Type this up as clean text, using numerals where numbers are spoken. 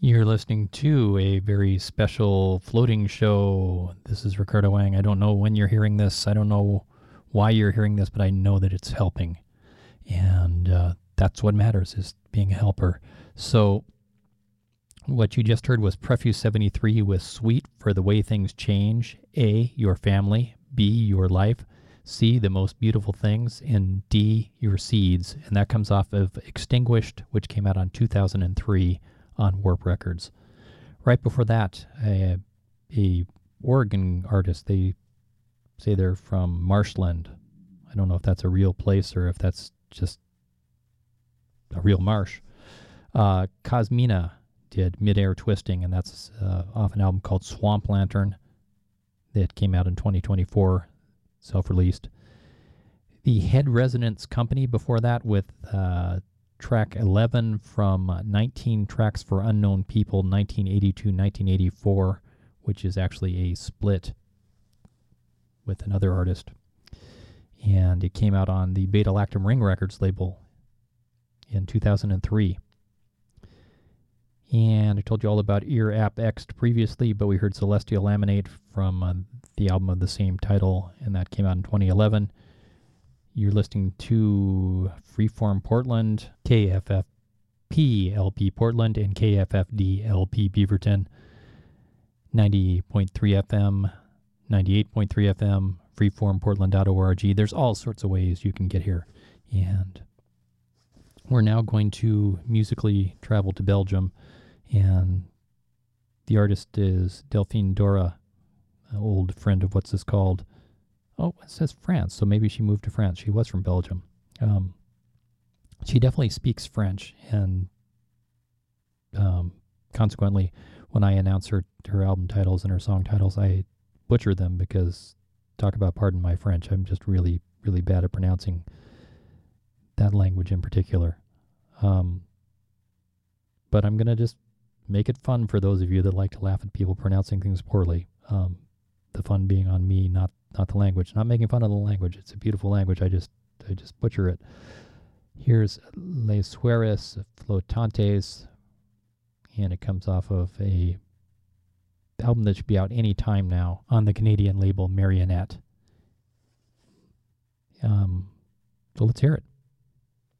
You're listening to a very special floating show. This is Ricardo Wang. I don't know when you're hearing this. I don't know why you're hearing this, but I know that it's helping. And that's what matters, is being a helper. So what you just heard was Prefuse 73 with Sweet for the Way Things Change. A, your family. B, your life. C, the most beautiful things. And D, your seeds. And that comes off of Extinguished, which came out on 2003 on Warp Records. Right before that, a Oregon artist, they say they're from Marshland. I don't know if that's a real place or if that's just a real marsh. Cosmina did Midair Twisting, and that's off an album called Swamp Lantern that came out in 2024, self-released. The Head Resonance Company before that with track 11 from 19 Tracks for Unknown People, 1982-1984, which is actually a split with another artist. And it came out on the Beta Lactam Ring Records label in 2003. And I told you all about Ear App X previously, but we heard Celestial Laminate from the album of the same title, and that came out in 2011. You're listening to Freeform Portland, KFFP LP Portland, and KFFD LP Beaverton, 90.3 FM, 98.3 FM, freeformportland.org. There's all sorts of ways you can get here. And we're now going to musically travel to Belgium, and the artist is Delphine Dora, an old friend of What's This Called. Oh, it says France, so maybe she moved to France. She was from Belgium. She definitely speaks French, and consequently, when I announce her album titles and her song titles, I butcher them because, talk about pardon my French, I'm just really, really bad at pronouncing that language in particular. But I'm going to just make it fun for those of you that like to laugh at people pronouncing things poorly. The fun being on me, not the language. Not making fun of the language. It's a beautiful language. I just butcher it. Here's Les Sueres Flotantes, and it comes off of a album that should be out any time now on the Canadian label Marionette. So let's hear it.